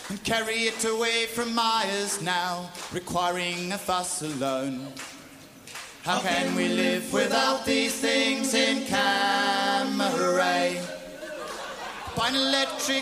and carry it away from Myers now, requiring a fuss alone. How can we live without these things in Camaray? Buy an electric